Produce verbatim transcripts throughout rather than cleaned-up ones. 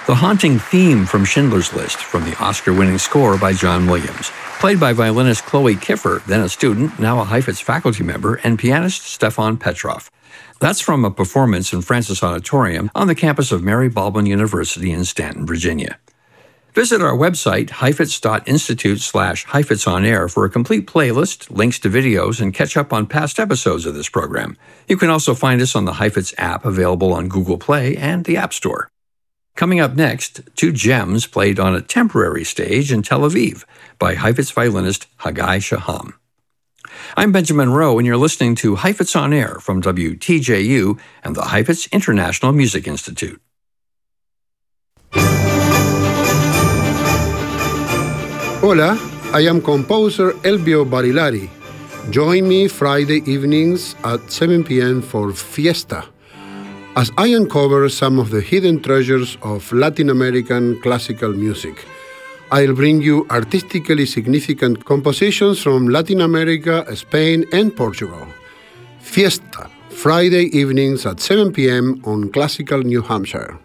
The haunting theme from Schindler's List from the Oscar-winning score by John Williams, played by violinist Chloe Kiffer, then a student, now a Heifetz faculty member, and pianist Stefan Petrov. That's from a performance in Francis Auditorium on the campus of Mary Baldwin University in Stanton, Virginia. Visit our website, heifetz.institute slash Heifetz on Air, for a complete playlist, links to videos, and catch up on past episodes of this program. You can also find us on the Heifetz app, available on Google Play and the App Store. Coming up next, two gems played on a temporary stage in Tel Aviv by Heifetz violinist Hagai Shaham. I'm Benjamin Rowe, and you're listening to Heifetz on Air from W T J U and the Heifetz International Music Institute. Hola, I am composer Elbio Barilari. Join me Friday evenings at seven p.m. for Fiesta, as I uncover some of the hidden treasures of Latin American classical music. I'll bring you artistically significant compositions from Latin America, Spain, and Portugal. Fiesta, Friday evenings at seven p.m. on Classical New Hampshire.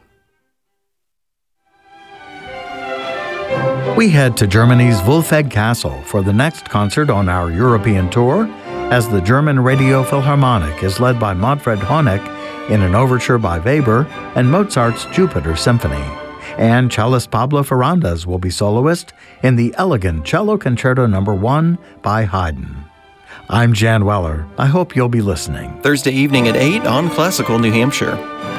We head to Germany's Wolfegg Castle for the next concert on our European tour, as the German Radio Philharmonic is led by Manfred Honeck in an overture by Weber and Mozart's Jupiter Symphony. And cellist Pablo Ferrandes will be soloist in the elegant Cello Concerto Number one by Haydn. I'm Jan Weller. I hope you'll be listening. Thursday evening at eight on Classical New Hampshire.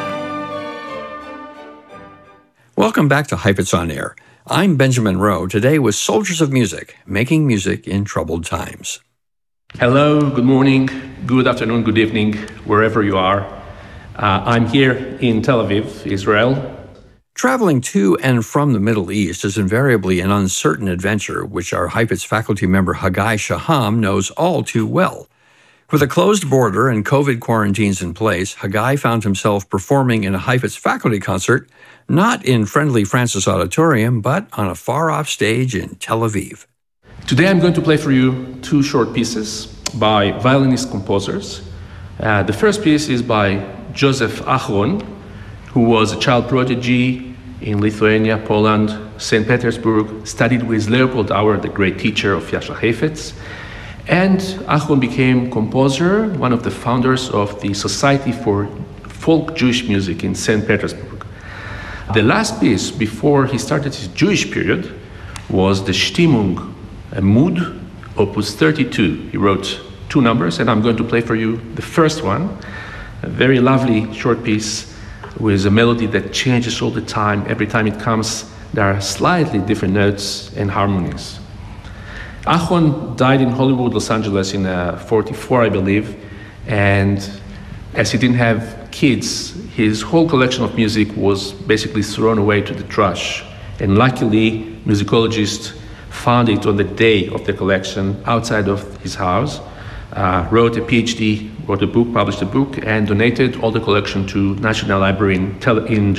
Welcome back to Heifetz on Air. I'm Benjamin Rowe, today with Soldiers of Music, making music in troubled times. Hello, good morning, good afternoon, good evening, wherever you are. Uh, I'm here in Tel Aviv, Israel. Traveling to and from the Middle East is invariably an uncertain adventure, which our Heifetz faculty member Hagai Shaham knows all too well. With a closed border and COVID quarantines in place, Hagai found himself performing in a Heifetz faculty concert, not in friendly Francis Auditorium, but on a far-off stage in Tel Aviv. Today I'm going to play for you two short pieces by violinist composers. Uh, the first piece is by Joseph Achron, who was a child prodigy in Lithuania, Poland, Saint Petersburg, studied with Leopold Auer, the great teacher of Jascha Heifetz. And Achron became composer, one of the founders of the Society for Folk Jewish Music in Saint Petersburg. The last piece before he started his Jewish period was the Stimmung, a mood, opus thirty-two. He wrote two numbers, and I'm going to play for you the first one, a very lovely short piece with a melody that changes all the time. Every time it comes, there are slightly different notes and harmonies. Achron died in Hollywood, Los Angeles in uh, forty-four, I believe, and as he didn't have kids, his whole collection of music was basically thrown away to the trash. And luckily, musicologists found it on the day of the collection outside of his house, uh, wrote a PhD, wrote a book, published a book, and donated all the collection to National Library in, Tel- in